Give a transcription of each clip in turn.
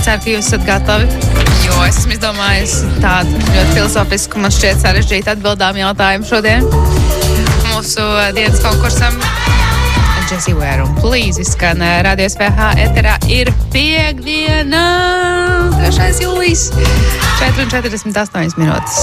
ceru, ka jūs esat gatavi, jo es esmu izdomājis tādu ļoti filosofisku, man šķiet sarežģītu atbildām jautājumu šodien mūsu dienas konkursam. Jessie Ware un Please izskan Radio SVH eterā ir piekdiena, 3. jūlijas, 4:48 minūtes.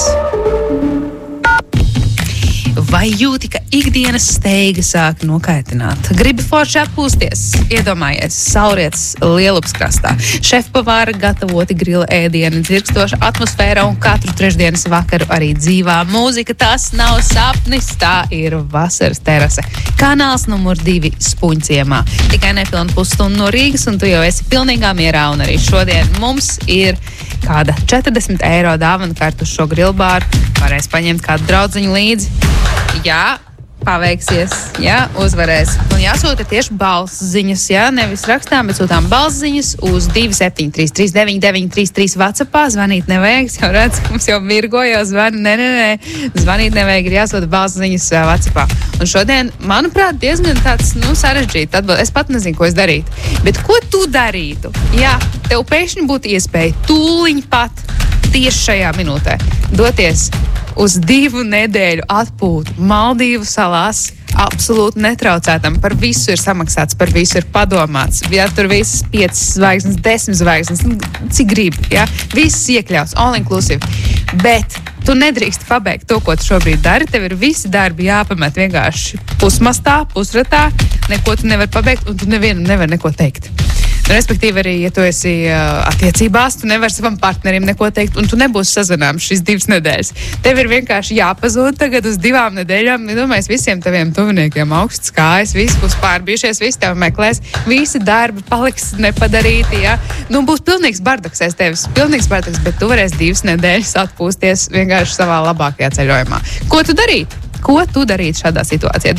Vai jūti, ka ikdienas steiga sāk nokaitināt? Gribi forši atpūsties? Iedomājies, saulrietis Lielupas krastā. Šefpavāra gatavoti grila ēdieni, dzirkstoša atmosfēra un katru trešdienas vakaru arī dzīvā mūzika. Tas nav sapnis, tā ir vasaras terase. Kanāls numur 2 Spunķciemā. Tikai nepilna pusstundu no Rīgas un tu jau esi pilnīgā mierā. Un arī šodien mums ir kāda 40 eiro dāvana kartu uz šo grillbāru. Varēs paņemt kādu draudziņu līdzi. Jā, paveiksies, jā, uzvarēs. Un jāsūta tieši balss ziņas, jā, nevis rakstām, bet sūtām balss ziņas uz 2733993 WhatsAppā. Zvanīt nevajag, jau redz, mums jau virgo, jau zvani, nē. Zvanīt nevajag, ir jāsūta balss ziņas WhatsAppā. Un šodien, manuprāt, diezgan tāds, sarežģīti atbild. Es pat nezinu, ko es darītu. Bet ko tu darītu? Jā, tev pēkšņi būtu iespēja tūliņ pat tieši šajā minūtē doties uz 2 nedēļu atpūtu Maldīvu salās, absolūti netraucētam. Par visu ir samaksāts, par visu ir padomāts. Ja tur visas 5 zvaigznes, 10 zvaigznes, cik gribi, ja? Viss iekļauts, all inclusive. Bet tu nedrīkst pabeigt to, ko tu šobrīd dari. Tev ir visi darbi jāpamet vienkārši pusmastā, pusratā. Neko tu nevar pabeigt, un tu nevienam nevar neko teikt. Respektīvi arī, ja tu esi attiecībās, tu nevari savam partnerim neko teikt, un tu nebūsi sazvanāms šīs 2 nedēļas. Tev ir vienkārši jāpazūd tagad uz 2 nedēļām. Domājies, visiem taviem tuviniekiem augsts kājas, visi būs pārbijušies, visi tev meklēs, visi darbi paliks nepadarīti, ja? Būs pilnīgs bardaks aiz tevis, bet tu varēsi 2 nedēļas atpūsties vienkārši savā labākajā ceļojumā. Ko tu darītu? Ko tu darītu šādā situācijā?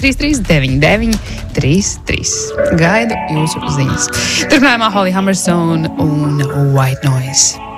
2733993. Gaidu jūsu ziņas. Turpinājumā Holly Humberstone un White Noise.